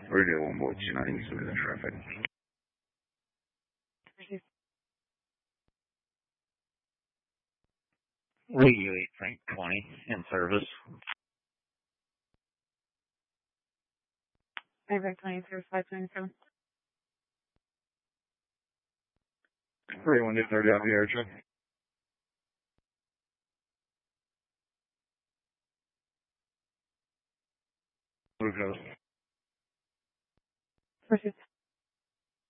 Radio 129 through the traffic. Radio 8 Frank 20 in service. Frank 20 service 527. Radio 130 out the air check. Blue Coast. Pursuit.